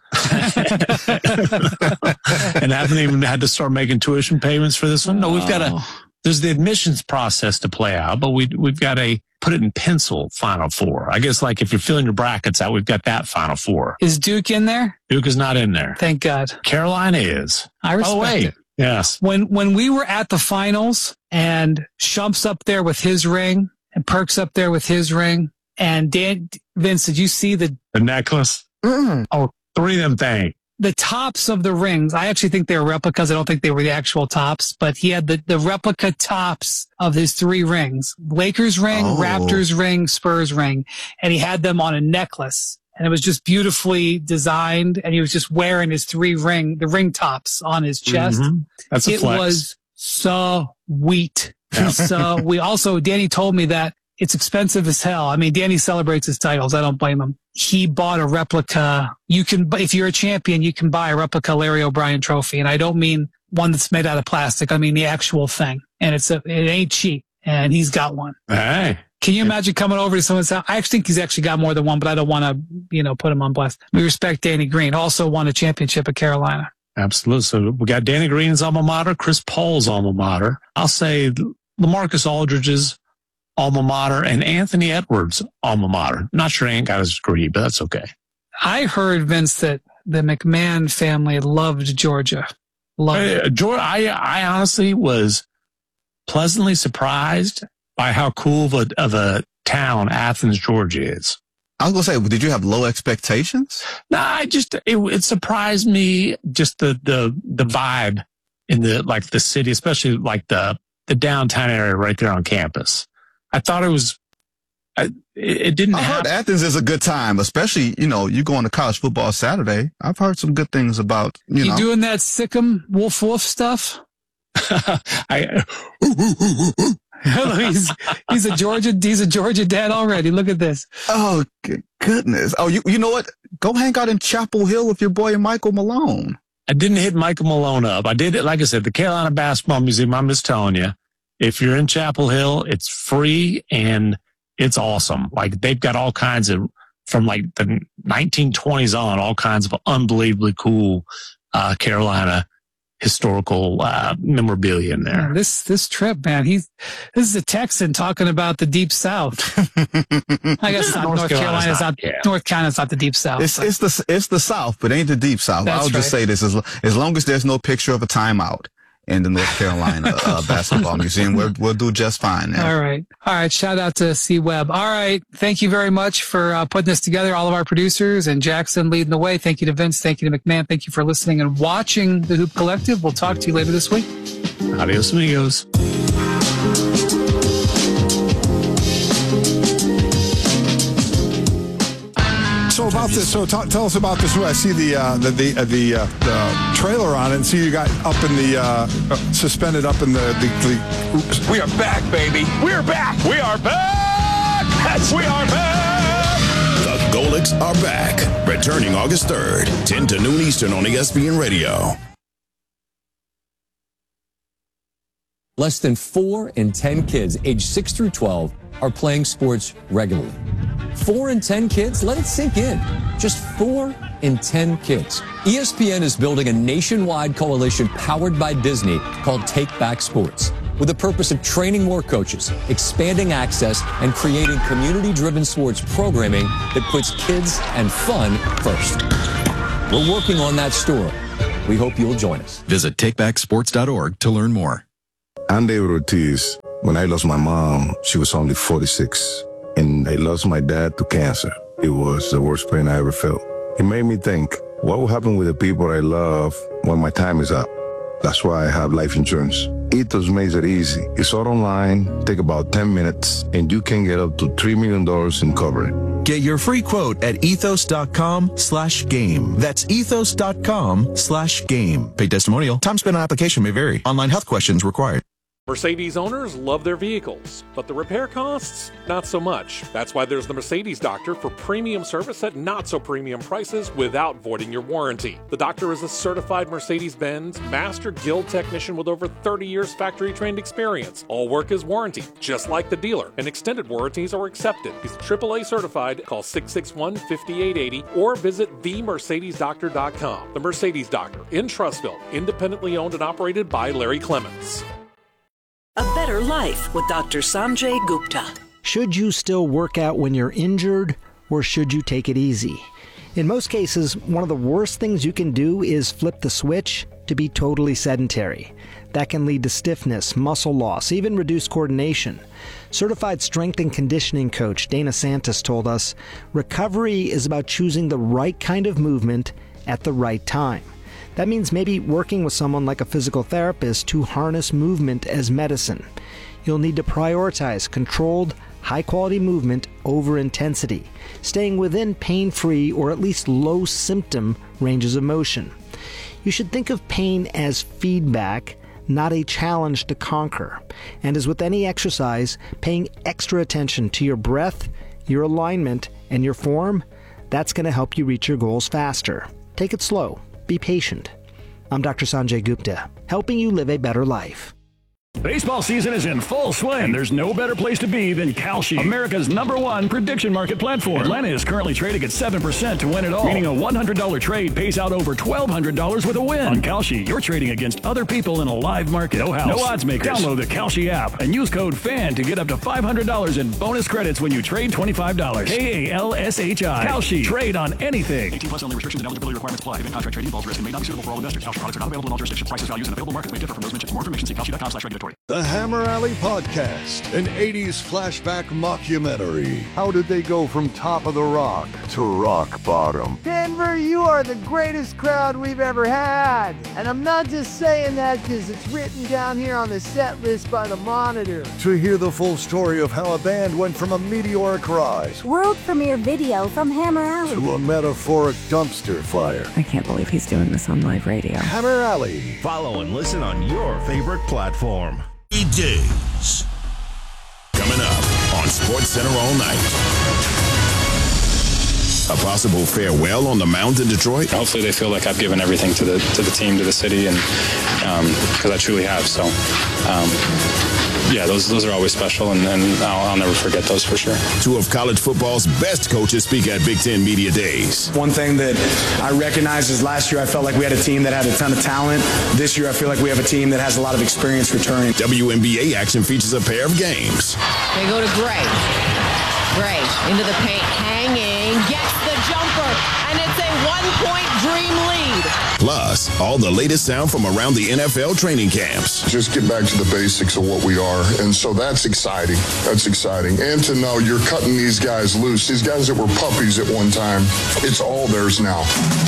And haven't even had to start making tuition payments for this one. No, there's the admissions process to play out, but we've got a put it in pencil Final Four. I guess, like, if you're filling your brackets out, we've got that Final Four. Is Duke in there? Duke is not in there. Thank God. Carolina is. I respect it. Yes. When we were at the finals and Shump's up there with his ring and Perk's up there with his ring, and Vince, did you see the necklace? Oh, three of them things. The tops of the rings, I actually think they were replicas. I don't think they were the actual tops, but he had the replica tops of his three rings. Lakers ring, Raptors ring, Spurs ring. And he had them on a necklace. And it was just beautifully designed. And he was just wearing his the ring tops on his chest. Mm-hmm. That's a flex. It was so sweet. Yeah. So Danny told me that it's expensive as hell. I mean, Danny celebrates his titles. I don't blame him. He bought a replica. If you're a champion, you can buy a replica Larry O'Brien trophy. And I don't mean one that's made out of plastic. I mean the actual thing. And it ain't cheap. And he's got one. Hey. Can you imagine coming over to someone's house? I think he's actually got more than one, but I don't want to, put him on blast. We respect Danny Green. Also won a championship at Carolina. Absolutely. So we got Danny Green's alma mater, Chris Paul's alma mater. I'll say LaMarcus Aldridge's alma mater and Anthony Edwards' alma mater. Not sure Ant got his degree, but that's okay. I heard, Vince, that the McMahon family loved Georgia. I honestly was pleasantly surprised by how cool of a town Athens, Georgia is. I was going to say, did you have low expectations? No, it surprised me, just the vibe in the city, especially like the downtown area right there on campus. I thought it didn't I heard Athens is a good time, especially, you going to college football Saturday. I've heard some good things about, You doing that Sikkim Wolf stuff? He's a Georgia dad already. Look at this. Oh, goodness. Oh, you know what? Go hang out in Chapel Hill with your boy Michael Malone. I didn't hit Michael Malone up. I did it, like I said, the Carolina Basketball Museum. I'm just telling you. If you're in Chapel Hill, it's free and it's awesome. Like, they've got all kinds of, from like the 1920s on, all kinds of unbelievably cool Carolina historical memorabilia in there. This trip, man, this is a Texan talking about the Deep South. I guess North Carolina's not the Deep South. It's the South, but ain't the Deep South. I'll just say this: as long as there's no picture of a timeout in the North Carolina Basketball Museum, we'll do just fine now. All right. Shout out to C Webb. All right. Thank you very much for putting this together. All of our producers and Jackson leading the way. Thank you to Vince. Thank you to McMahon. Thank you for listening and watching the Hoop Collective. We'll talk to you later this week. Adios, amigos. Tell us about this. I see the trailer on it, and see you got up in the suspended up in the. Oops. We are back, baby. We are back. We are back. Yes, we are back. The Golics are back, returning August 3rd, 10 to noon Eastern on ESPN Radio. Less than 4 in 10 kids aged 6 through 12 are playing sports regularly. 4 in 10 kids? Let it sink in. Just 4 in 10 kids. ESPN is building a nationwide coalition powered by Disney called Take Back Sports. with the purpose of training more coaches, expanding access, and creating community-driven sports programming that puts kids and fun first. We're working on that story. We hope you'll join us. Visit takebacksports.org to learn more. I'm David Ortiz. When I lost my mom, she was only 46, and I lost my dad to cancer. It was the worst pain I ever felt. It made me think, what will happen with the people I love when my time is up? That's why I have life insurance. Ethos makes it easy. It's all online, take about 10 minutes, and you can get up to $3 million in coverage. Get your free quote at ethos.com/game. That's ethos.com/game. Paid testimonial. Time spent on application may vary. Online health questions required. Mercedes owners love their vehicles, but the repair costs, not so much. That's why there's the Mercedes Doctor for premium service at not so premium prices without voiding your warranty. The doctor is a certified Mercedes-Benz Master Guild technician with over 30 years factory-trained experience. All work is warranty, just like the dealer, and extended warranties are accepted. He's AAA certified. Call 661-5880 or visit themercedesdoctor.com. The Mercedes Doctor in Trussville, independently owned and operated by Larry Clements. A Better Life with Dr. Sanjay Gupta. Should you still work out when you're injured, or should you take it easy? In most cases, one of the worst things you can do is flip the switch to be totally sedentary. That can lead to stiffness, muscle loss, even reduced coordination. Certified strength and conditioning coach Dana Santos told us, recovery is about choosing the right kind of movement at the right time. That means maybe working with someone like a physical therapist to harness movement as medicine. You'll need to prioritize controlled, high-quality movement over intensity, staying within pain-free or at least low-symptom ranges of motion. You should think of pain as feedback, not a challenge to conquer. And as with any exercise, paying extra attention to your breath, your alignment, and your form, that's going to help you reach your goals faster. Take it slow. Be patient. I'm Dr. Sanjay Gupta, helping you live a better life. Baseball season is in full swing, and there's no better place to be than Kalshi, America's #1 prediction market platform. Atlanta is currently trading at 7% to win it all, meaning a $100 trade pays out over $1,200 with a win. On Kalshi, you're trading against other people in a live market. No house, no odds makers. Download the Kalshi app and use code FAN to get up to $500 in bonus credits when you trade $25. KALSHI. Kalshi. Trade on anything. 18 plus only. Restrictions and eligibility requirements apply. Event contract trading involves risk and may not be suitable for all investors. Kalshi products are not available in all jurisdictions. Prices, values, and available markets may differ from those mentioned. For more information, see kalshi.com/regulatory. The Hammer Alley Podcast, an 80s flashback mockumentary. How did they go from top of the rock to rock bottom? Denver, you are the greatest crowd we've ever had. And I'm not just saying that because it's written down here on the set list by the Monitor. To hear the full story of how a band went from a meteoric rise, world premiere video from Hammer Alley, to a metaphoric dumpster fire. I can't believe he's doing this on live radio. Hammer Alley. Follow and listen on your favorite platform. Days. Coming up on SportsCenter all night. A possible farewell on the mound in Detroit. Hopefully they feel like I've given everything to the team, to the city, and because I truly have. So, yeah, those are always special, and I'll never forget those for sure. Two of college football's best coaches speak at Big Ten Media Days. One thing that I recognize is last year I felt like we had a team that had a ton of talent. This year I feel like we have a team that has a lot of experience returning. WNBA action features a pair of games. They go to Gray. Gray into the paint, hanging, gets the jumper, and it's a 1-point dream lead. Plus, all the latest sound from around the NFL training camps. Just get back to the basics of what we are, and so that's exciting. That's exciting. And to know you're cutting these guys loose, these guys that were puppies at one time, it's all theirs now.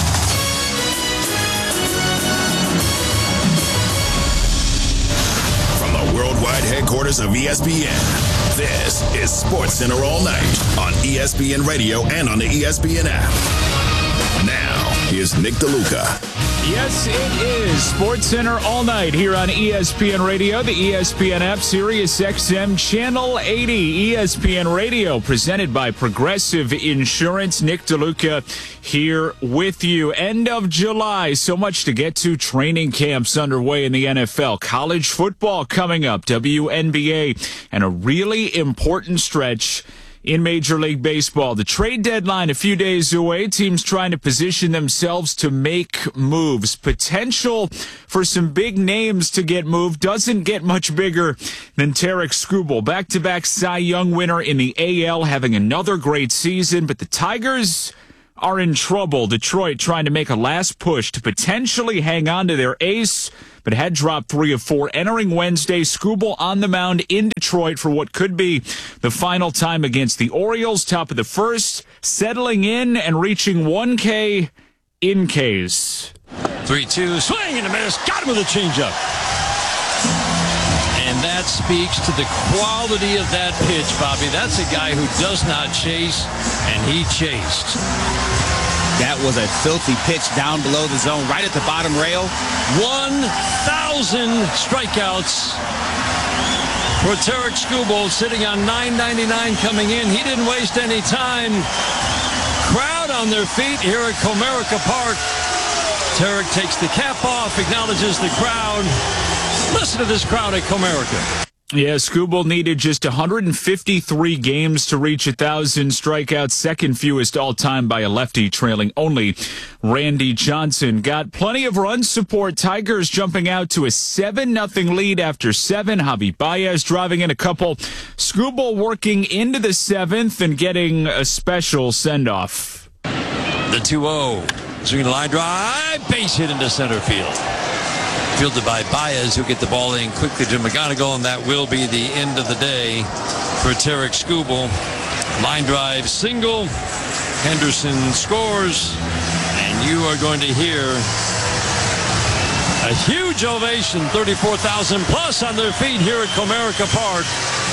From the worldwide headquarters of ESPN, this is SportsCenter all night on ESPN Radio and on the ESPN app. Now, here's Nick DeLuca. Yes, it is SportsCenter all night here on ESPN Radio, the ESPN app, Sirius XM Channel 80, ESPN Radio, presented by Progressive Insurance. Nick DeLuca here with you. End of July, so much to get to. Training camps underway in the NFL, college football coming up, WNBA, and a really important stretch In Major League Baseball, the trade deadline a few days away. Teams trying to position themselves to make moves. Potential for some big names to get moved doesn't get much bigger than Tarik Skubal. Back-to-back Cy Young winner in the AL, having another great season. But the Tigers are in trouble. Detroit trying to make a last push to potentially hang on to their ace, but had dropped 3 of 4 entering Wednesday. Skubal on the mound in Detroit for what could be the final time against the Orioles. Top of the first, settling in and reaching 1K in Ks. 3-2, swing and a miss. Got him with a changeup. And that speaks to the quality of that pitch, Bobby. That's a guy who does not chase, and he chased. That was a filthy pitch down below the zone, right at the bottom rail. 1,000 strikeouts for Tarik Skubal, sitting on $9.99 coming in. He didn't waste any time. Crowd on their feet here at Comerica Park. Tarik takes the cap off, acknowledges the crowd. Listen to this crowd at Comerica. Yeah, Skubal needed just 153 games to reach 1,000 strikeouts, second fewest all-time by a lefty, trailing only Randy Johnson. Got plenty of run support. Tigers jumping out to a 7-0 lead after 7. Javi Baez driving in a couple. Skubal working into the 7th and getting a special send-off. The 2-0. Swinging line drive, base hit into center field. Fielded by Baez, who'll get the ball in quickly to McGonigal, and that will be the end of the day for Tarik Skubal. Line drive single. Henderson scores, and you are going to hear a huge ovation, 34,000 plus on their feet here at Comerica Park.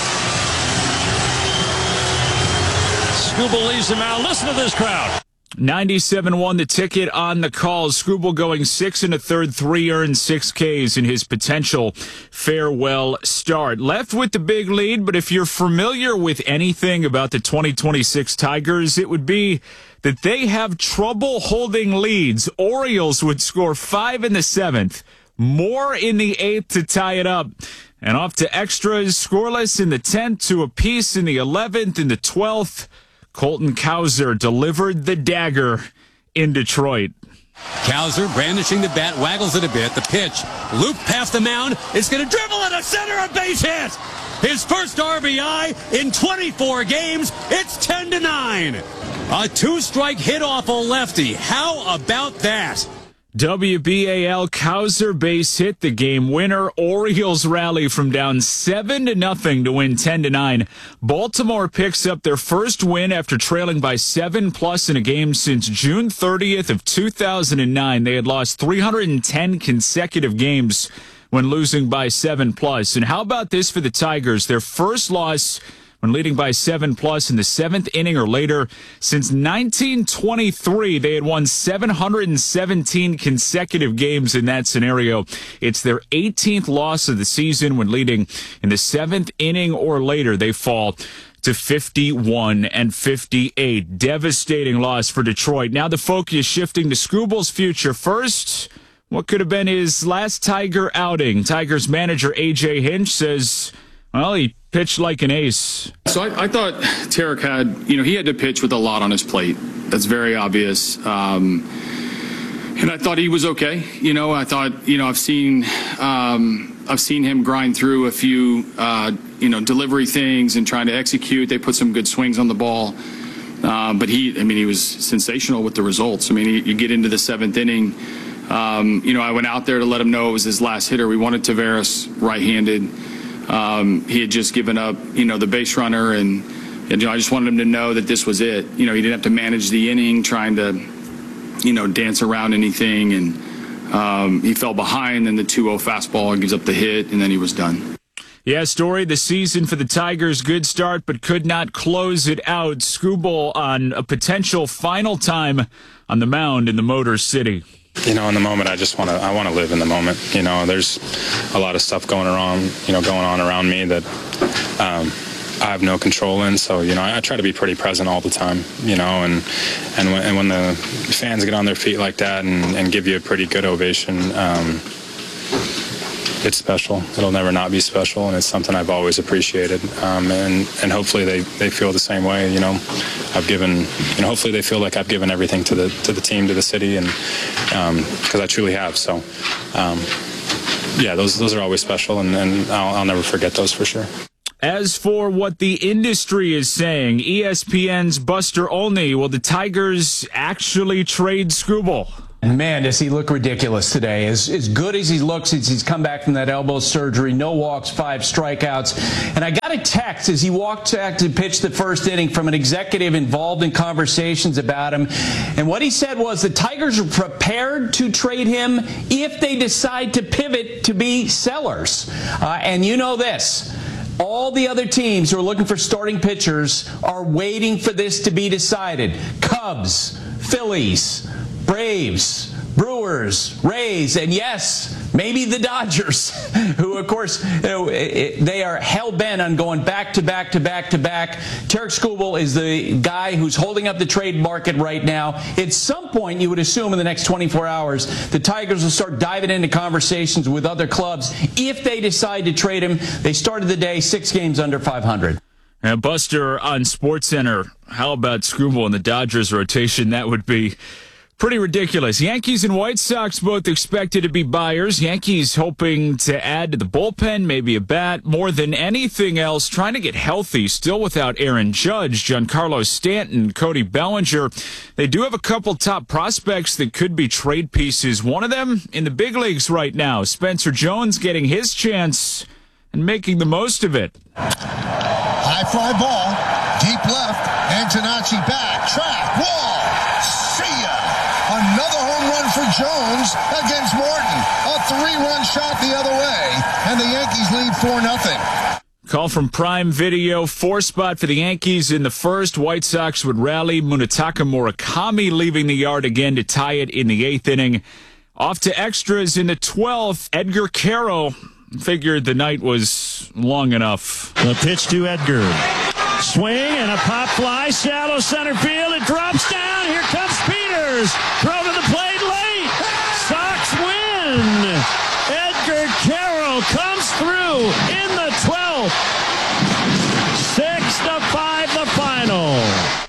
Skubal leaves him out. Listen to this crowd. 97-1 the ticket on the call. Skubal going 6 1/3, 3 earned, 6 Ks in his potential farewell start. Left with the big lead, but if you're familiar with anything about the 2026 Tigers, it would be that they have trouble holding leads. Orioles would score 5 in the 7th, more in the 8th to tie it up. And off to extras, scoreless in the 10th, to apiece in the 11th, in the 12th. Colton Cowser delivered the dagger in Detroit. Cowser brandishing the bat, waggles it a bit. The pitch, loop past the mound. It's going to dribble into center, a base hit. His first RBI in 24 games. It's 10-9. A 2-strike hit off a lefty. How about that? WBAL Cowser base hit, the game winner. Orioles rally from down 7-0 to win 10-9. Baltimore picks up their first win after trailing by 7+ in a game since June 30th of 2009. They had lost 310 consecutive games when losing by 7+. And how about this for the Tigers? Their first loss when leading by 7+ in the 7th inning or later. Since 1923, they had won 717 consecutive games in that scenario. It's their 18th loss of the season when leading in the 7th inning or later. They fall to 51-58. Devastating loss for Detroit. Now the focus shifting to Skubal's future. First, what could have been his last Tiger outing. Tigers manager A.J. Hinch says, well, he pitched like an ace. So I thought Tarik had, he had to pitch with a lot on his plate. That's very obvious. And I thought he was okay. I thought, I've seen him grind through a few, delivery things and trying to execute. They put some good swings on the ball. But he was sensational with the results. You get into the 7th inning. I went out there to let him know it was his last hitter. We wanted Taveras right-handed. He had just given up, the base runner, and I just wanted him to know that this was it. He didn't have to manage the inning, trying to, dance around anything, and he fell behind, and the 2-0 fastball gives up the hit, and then he was done. Yeah, Story, the season for the Tigers, good start, but could not close it out. Skubal on a potential final time on the mound in the Motor City. In the moment, I want to live in the moment. There's a lot of stuff going on around me that I have no control in. So, I try to be pretty present all the time, and when the fans get on their feet like that and give you a pretty good ovation, it's special. It'll never not be special, and it's something I've always appreciated. And hopefully they feel the same way. I've given, hopefully they feel like I've given everything to the team, to the city, and because I truly have. So, yeah, those are always special, and I'll never forget those for sure. As for what the industry is saying, ESPN's Buster Olney, will the Tigers actually trade Skubal? Man, does he look ridiculous today. As good as he looks since he's come back from that elbow surgery, no walks, 5 strikeouts. And I got a text as he walked back to pitch the first inning from an executive involved in conversations about him. And what he said was the Tigers are prepared to trade him if they decide to pivot to be sellers. And you know this. All the other teams who are looking for starting pitchers are waiting for this to be decided. Cubs, Phillies, Braves, Brewers, Rays, and yes, maybe the Dodgers, who, of course, they are hell-bent on going back to back to back to back. Tarik Skubal is the guy who's holding up the trade market right now. At some point, you would assume in the next 24 hours, the Tigers will start diving into conversations with other clubs if they decide to trade him. They started the day 6 games under 500. And Buster on SportsCenter, how about Skubal in the Dodgers rotation? That would be pretty ridiculous. Yankees and White Sox both expected to be buyers. Yankees hoping to add to the bullpen, maybe a bat. More than anything else, trying to get healthy. Still without Aaron Judge, Giancarlo Stanton, Cody Bellinger. They do have a couple top prospects that could be trade pieces. One of them in the big leagues right now. Spencer Jones getting his chance and making the most of it. High fly ball, deep left, Antonacci back, track, wall, see ya! Another home run for Jones against Morton. A 3-run shot the other way, and the Yankees lead 4-0. Call from Prime Video, 4 spot for the Yankees in the first. White Sox would rally. Munetaka Murakami leaving the yard again to tie it in the 8th inning. Off to extras in the 12th. Edgar Carroll figured the night was long enough. The pitch to Edgar. Swing and a pop fly, shallow center field. It drops down. Here comes Peters. Throw to the plate late. Sox win. Edgar Carroll comes through in the 12th. 6-5 the final.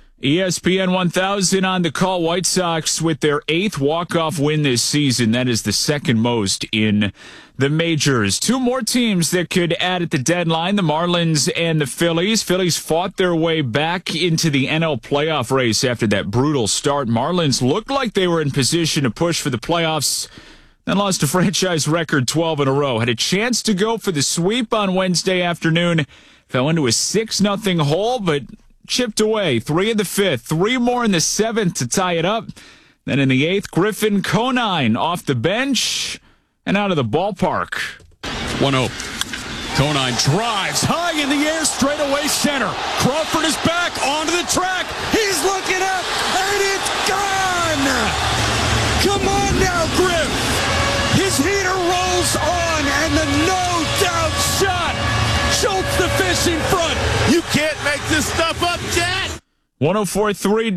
ESPN 1000 on the call. White Sox with their 8th walk-off win this season. That is the second most in the majors. 2 more teams that could add at the deadline, the Marlins and the Phillies. Phillies fought their way back into the NL playoff race after that brutal start. Marlins looked like they were in position to push for the playoffs, then lost a franchise record 12 in a row. Had a chance to go for the sweep on Wednesday afternoon. Fell into a 6-0 hole, but chipped away. 3 in the 5th, 3 more in the 7th to tie it up. Then in the 8th, Griffin Conine off the bench and out of the ballpark. 1-0. Conine drives high in the air, straight away center. Crawford is back onto the track. He's looking up, and it's gone! Come on now, Griff! His heater rolls on, and the no-doubt shot. Schultz the fish in front. You can't make this stuff up, Jet! 104.3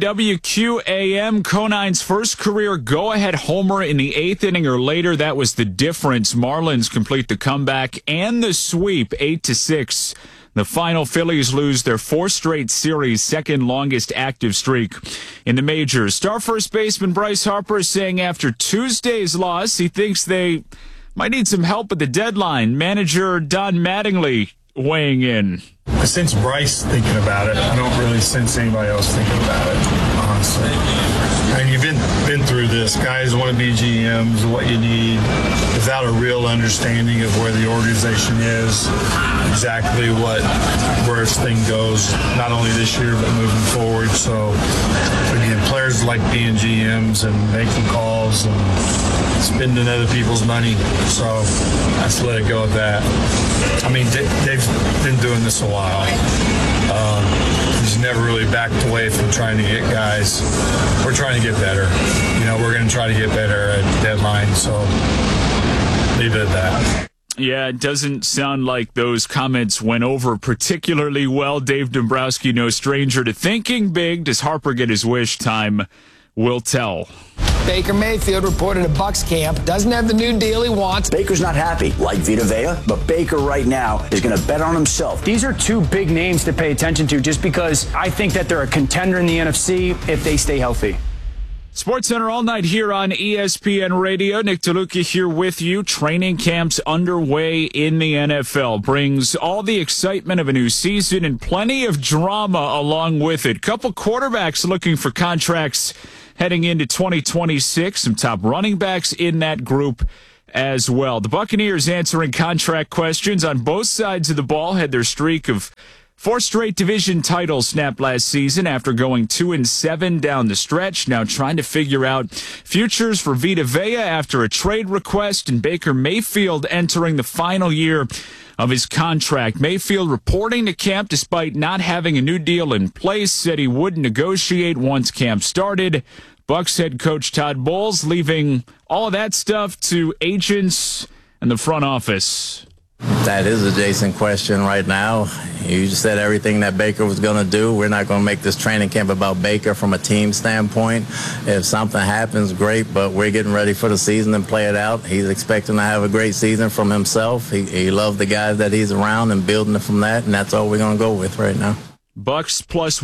WQAM. Conine's first career go-ahead homer in the 8th inning or later. That was the difference. Marlins complete the comeback and the sweep, 8-6. The final, Phillies lose their 4th straight series, second longest active streak in the majors. Star first baseman Bryce Harper is saying after Tuesday's loss, he thinks they might need some help at the deadline. Manager Don Mattingly weighing in. I sense Bryce thinking about it. I don't really sense anybody else thinking about it, honestly. And you've been through this. Guys want to be GMs, what you need, without a real understanding of where the organization is, exactly where this thing goes, not only this year, but moving forward. So, again, players like being GMs and making calls and spending other people's money. So, let's let it go at that. I mean, Dave's been doing this a while. He's never really backed away from trying to get guys. We're trying to get better. We're going to try to get better at the deadline, so leave it at that. Yeah, it doesn't sound like those comments went over particularly well. Dave Dombrowski, no stranger to thinking big. Does Harper get his wish? Time will tell. Baker Mayfield reported at Bucs camp doesn't have the new deal he wants. Baker's not happy, like Vita Vea, but Baker right now is going to bet on himself. These are two big names to pay attention to just because I think that they're a contender in the NFC if they stay healthy. SportsCenter all night here on ESPN Radio. Nick DeLuca here with you. Training camps underway in the NFL brings all the excitement of a new season and plenty of drama along with it. Couple quarterbacks looking for contracts heading into 2026. Some top running backs in that group as well. The Buccaneers answering contract questions on both sides of the ball. Had their streak of 4 straight division titles snapped last season after going 2-7 down the stretch. Now trying to figure out futures for Vita Vea after a trade request, and Baker Mayfield entering the final year of his contract. Mayfield reporting to camp despite not having a new deal in place, said he would negotiate once camp started. Bucs head coach Todd Bowles leaving all of that stuff to agents and the front office. That is a Jason question right now. You just said everything that Baker was going to do. We're not going to make this training camp about Baker from a team standpoint. If something happens, great, but we're getting ready for the season and play it out. He's expecting to have a great season from himself. He loves the guys that he's around and building it from that, and that's all we're going to go with right now. Bucs plus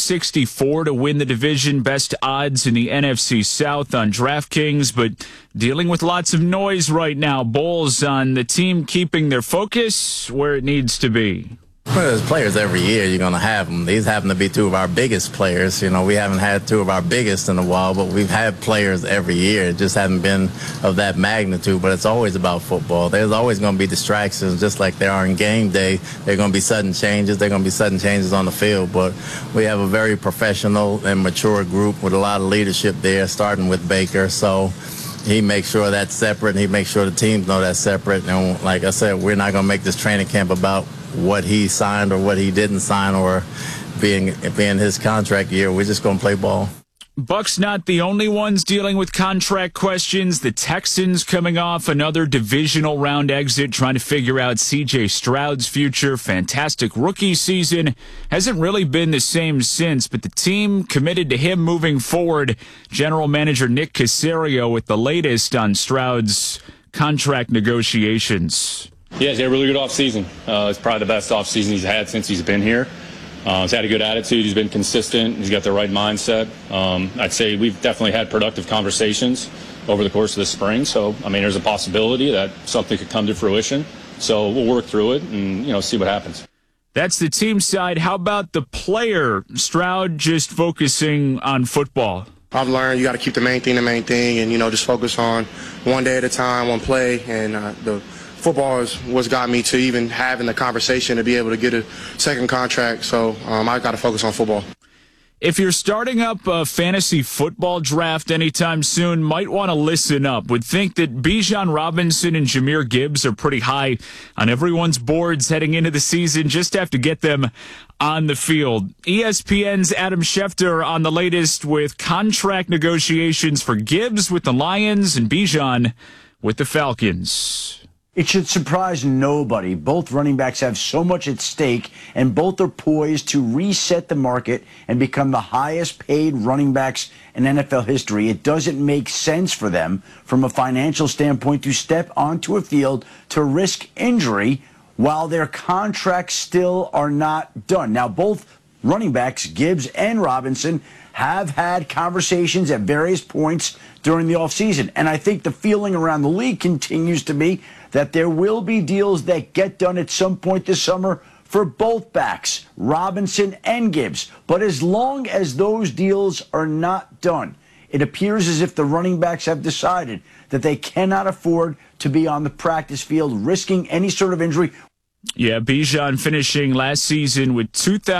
164 to win the division. Best odds in the NFC South on DraftKings, but dealing with lots of noise right now. Bowles on the team keeping their focus where it needs to be. Well, there's players every year. You're going to have them. These happen to be 2 of our biggest players. You know, we haven't had 2 of our biggest in a while, but we've had players every year. It just haven't been of that magnitude, but it's always about football. There's always going to be distractions, just like there are in game day. There are going to be sudden changes. There are going to be sudden changes on the field, but we have a very professional and mature group with a lot of leadership there, starting with Baker. So he makes sure that's separate, and he makes sure the teams know that's separate. And like I said, we're not going to make this training camp about what he signed or what he didn't sign or being his contract year. We're just going to play ball. Bucs not the only ones dealing with contract questions. The Texans coming off another divisional round exit, trying to figure out C.J. Stroud's future. Fantastic rookie season. Hasn't really been the same since, but the team committed to him moving forward. General Manager Nick Caserio with the latest on Stroud's contract negotiations. Yeah, he's had a really good offseason. It's probably the best offseason he's had since he's been here. He's had a good attitude. He's been consistent. He's got the right mindset. I'd say we've definitely had productive conversations over the course of the spring. So, I mean, there's a possibility that something could come to fruition. So we'll work through it and, see what happens. That's the team side. How about the player? Stroud just focusing on football. I've learned you got to keep the main thing and, just focus on one day at a time, one play, and the football is what's got me to even having the conversation to be able to get a second contract. So I got to focus on football. If you're starting up a fantasy football draft anytime soon, might want to listen up. Would think that Bijan Robinson and Jahmyr Gibbs are pretty high on everyone's boards heading into the season. Just have to get them on the field. ESPN's Adam Schefter on the latest with contract negotiations for Gibbs with the Lions and Bijan with the Falcons. It should surprise nobody. Both running backs have so much at stake, and both are poised to reset the market and become the highest paid running backs in NFL history. It doesn't make sense for them from a financial standpoint to step onto a field to risk injury while their contracts still are not done. Now, both running backs, Gibbs and Robinson, have had conversations at various points during the offseason. And I think the feeling around the league continues to be that there will be deals that get done at some point this summer for both backs, Robinson and Gibbs. But as long as those deals are not done, it appears as if the running backs have decided that they cannot afford to be on the practice field risking any sort of injury. Yeah, Bijan finishing last season with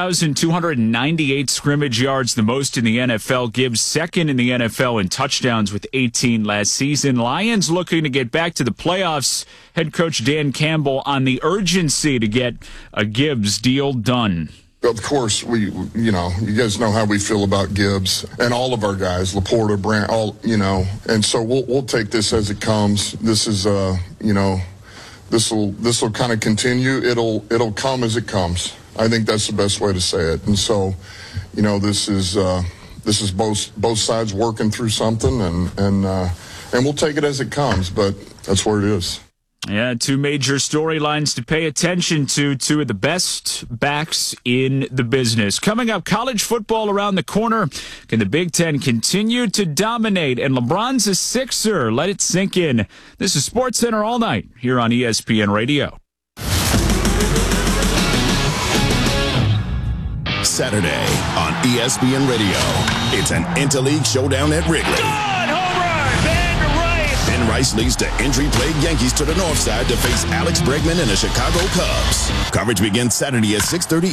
2,298 scrimmage yards, the most in the NFL. Gibbs second in the NFL in touchdowns with 18 last season. Lions looking to get back to the playoffs. Head coach Dan Campbell on the urgency to get a Gibbs deal done. Of course, you guys know how we feel about Gibbs and all of our guys, Laporta, Brandt, and so we'll take this as it comes. This is, This will kind of continue. It'll come as it comes. I think that's the best way to say it. And so, this is this is both sides working through something, and we'll take it as it comes. But that's where it is. Yeah, two major storylines to pay attention to, two of the best backs in the business. Coming up, college football around the corner. Can the Big Ten continue to dominate? And LeBron's a Sixer. Let it sink in. This is SportsCenter All Night here on ESPN Radio. Saturday on ESPN Radio, it's an interleague showdown at Wrigley. Ben Rice leads the injury-plagued Yankees to the north side to face Alex Bregman and the Chicago Cubs. Coverage begins Saturday at 6:30